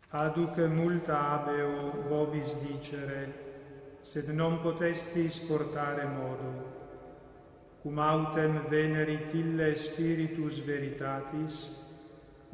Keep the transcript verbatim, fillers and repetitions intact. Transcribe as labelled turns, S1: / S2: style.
S1: Aduc multa habeo vobis dicere, sed non potestis portare modo, cum autem venerit ille spiritus veritatis,